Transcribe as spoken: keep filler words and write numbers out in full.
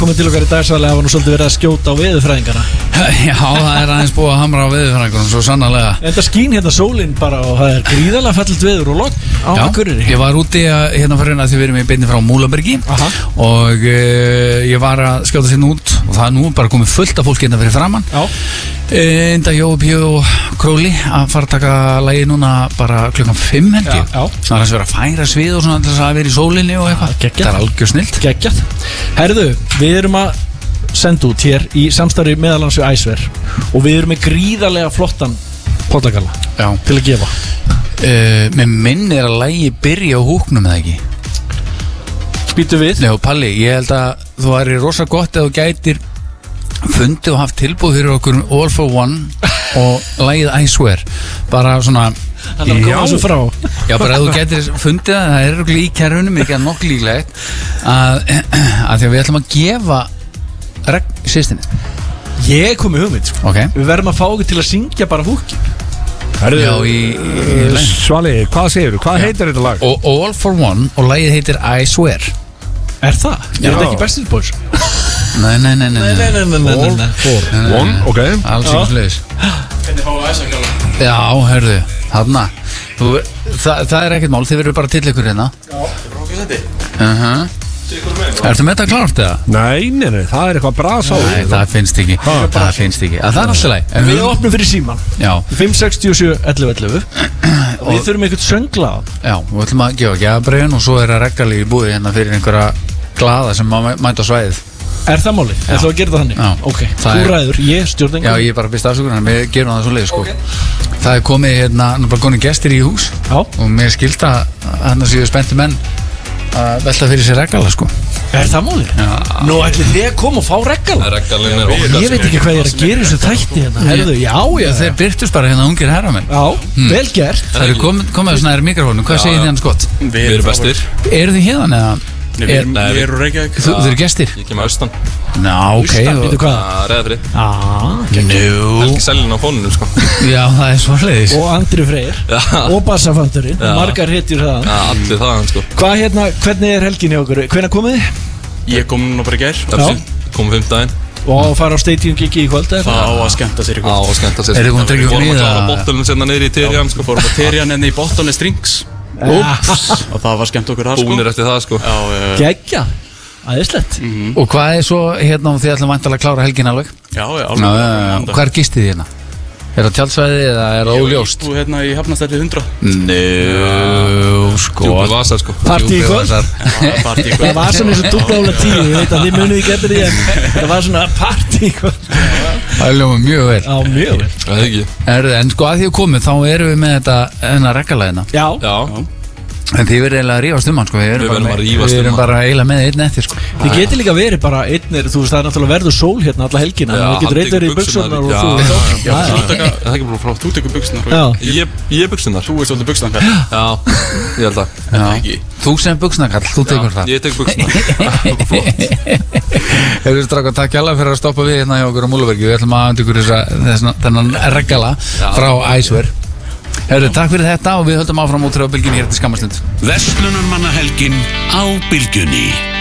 Komið til okkar í dagsvæðlega hafa nú svolítið verið að skjóta á veðurfræðingana. Já, það er aðeins búið að hamra á veðurfræðingunum, svo sannarlega. En það skín hérna sólinn bara og það er gríðarlega fallit veður og logn á Akureyri. Ég var úti að, hérna fyrir hérna því við erum í beinni frá Múlabergi. Aha. Og uh, ég var að skjóta sérna út og það er nú bara komið fullt af fólki hérna fyrir framann. Já. Enda Jói P. og Króli að fara að taka lagi núna bara klukkan fimm held ég. Já, já. Það er að vera að færa svið og svona þess að vera í sólinni og eitthvað. Það er algjör snilt. Geggjað. Herðu, við erum að senda út hér í samstarfi meðalans við Æsver og við erum með gríðarlega flottan pottagalla til að gefa. Uh, með minn er að lagi byrja á húknum eða ekki? Býtu við? Nei og Palli, ég held að þú væri rosa gott ef þú gætir fundið og haft tilbúð fyrir okkur All for One og lagið I Swear bara svona þannig að koma þessu frá já bara ef þú getur fundið það það er okkur í kerfunum ekki að nokkuð líklegt að, að því að við ætlum að gefa sýstinni ég kom með hugmynd sko. Okay. Við verðum að fá okkur til að syngja bara húkin já í, í, í Svali, hvað segir þú? Hvað já. heitir þetta lag? Og All for One og lagið heitir I Swear er það? Er þetta ekki Backstreet Boys? Nei, nei, nei, nei, nei, nei, nei, nei, nei. All for One, ok alls ekki sliðis hvernig fáum við æsakjála? Já, hörðu, þarna Þa, það er ekkert mál, þið verður bara til ykkur hérna já, það er bara okkur sendi uh-huh. Ertu með þetta klárt eða? Nei, nei, nei, það er eitthvað brasa á Nei, það finnst ekki ha, Það finnst ekki, að það er alltaf leið Við opnum fyrir síman fimm sex sjö ellefu ellefu og við þurfum eitthvað söngla Já, við ætlum að gefa gjafabréfin og svo er að reggali í búið hérna fyrir einhverja glada sem mæta á svæðið Er það máli? Er það að gera það þannig? Já. Ok, þú er... ræður, ég stjórn Já, ég er bara byrst afsökunar, en við gerum það svo leið sko. Okay. Það er komið hérna, bara konið gestir í hús Já. Og mér skilta hérna séu spennti menn að velta fyrir sér reggala sko. Er það máli? Já. Nú ætli þið að koma og fá reggala? Reggalinn er okkar Ég veit ekki hvað ég er að gera þessu þætti hérna Herðu, já, já Þeir byrtust bara hérna ungir herramenn Já, hmm. vel gert Það eru komið kom svona er mikrofónu, hvað segir þið hann skott? Við erum bestir Eru þið hérna eða? Nei, við, nei, við erum Reykjavík Þú eru gestir? Ég kem að Austan Ná, ok Austan, veitu hvað? Reyðafrið Nú Helgi Selin á fónunum sko Já, það er svoleiðis Og Andri Freyr Og Bassafandurinn Margar hetjur það Já, allir það hann sko Hvað hérna, hvernig er helgin hjá okkur? Hvenær komið þið? Ég kom nú bara í gær Kom fimmtudaginn Og fara á Stadium gigi í kvöld eða? Á að skemmta sér í kvöld Á að skemmta sér Er þið komið að tryggja Fórum að klára bottlunum senna niður í Terjan sko Fórum að Terjan enni í Bottlunni Strings Úps Og það var skemmt okkur þar sko Búnir eftir það sko Geggja, aðeinslegt mm-hmm. Og hvað er svo hérna og þið ætlum vantilega að klára helgin alveg? Já, já, alveg Hvað er gistið þið hérna? Er það tjaldsvæði eða er það óljóst? Ég er hérna í Hafnarstræti hundrað Nú, sko Djúpi vasar sko Partí í kvöld Það var svona eins og dúblála tíu Ég veit að þið munið ekki eftir því en það var svona partí í kvöld Það er ljóma mjög vel Já, mjög vel Það er ekki Er, En sko að því að komið þá erum við með þetta enna reggalæðina Já Já En þið verður eiginlega að rífast um hann sko Við erum bara, við erum bara eiginlega með einn eftir sko Þið getur líka verið bara einnir Þú veist það er náttúrulega verður sól hérna alla helgina Já, það getur eitt verið í buxurnar og þú Já, það er ekki bara frá Þú tekur buxurnar Ég er buxurnar Þú er svolítið buxurnar Já, ég held að Þú sem buxnakall, þú tekur það Ég tek buxurnar Hefur strákað takk hjá fyrir að stoppa við hérna hjá okkur á Múlabergi Við ætlum að undra ykkur þennan reggala frá Æsver Herru, takk fyrir þetta og við höldum áfram út á Bylgjunni hér til skammarstund Verslunarmannahelgin á Bylgjunni.